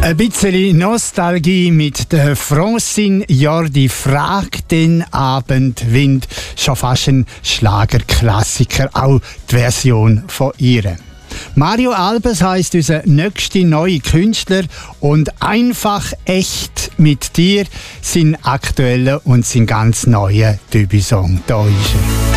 Ein bisschen Nostalgie mit der Francine Jordi, fragt den Abendwind. Schon fast ein Schlagerklassiker, auch die Version von ihr. Mario Albers heisst unser nächster neuer Künstler und «Einfach echt mit dir» sein aktueller und sein ganz neuer Debütsong. Da ist er.